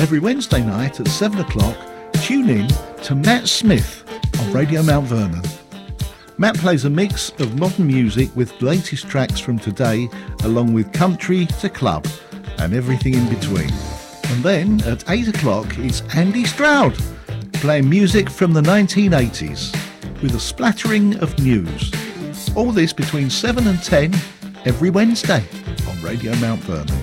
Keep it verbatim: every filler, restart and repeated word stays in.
every Wednesday night at seven o'clock, tune in to Matt Smith on Radio Mount Vernon. Matt plays a mix of modern music with the latest tracks from today, along with country to club and everything in between. And then at eight o'clock it's Andy Stroud playing music from the nineteen eighties with a splattering of news. All this between seven and ten every Wednesday on Radio Mount Vernon.